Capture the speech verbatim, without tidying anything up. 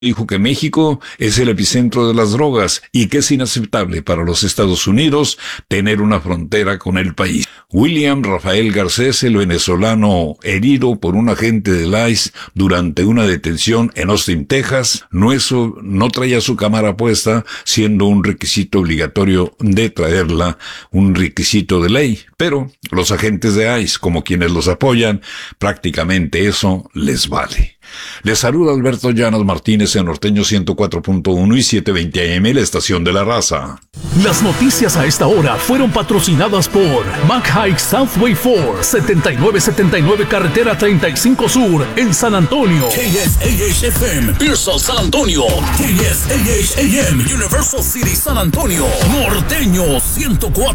Dijo que México es el epicentro de las drogas y que es inaceptable para los Estados Unidos tener una frontera con el país. William Rafael Garcés, el venezolano herido por un agente del I C E durante una detención en Austin, Texas, no, eso, no traía su cámara puesta, siendo un requisito obligatorio de traerla, un requisito de ley. Pero los agentes de I C E, como quienes los apoyan, prácticamente eso les vale. Les saluda Alberto Llanos Martínez en Norteño ciento cuatro punto uno y setecientos veinte A M, la estación de la raza. Las noticias a esta hora fueron patrocinadas por Mac Hike Southway cuatro, setenta y nueve setenta y nueve Carretera treinta y cinco Sur, en San Antonio. K S A H F M, Pearsall, San Antonio. K S A H A M, Universal City, San Antonio. Norteño ciento cuatro.